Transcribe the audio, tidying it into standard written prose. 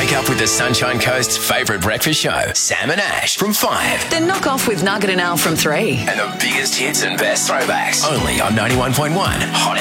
Wake up with the Sunshine Coast's favourite breakfast show, Sam and Ash, from 5. Then knock off with Nugget and Al from 3. And the biggest hits and best throwbacks, only on 91.1 Hot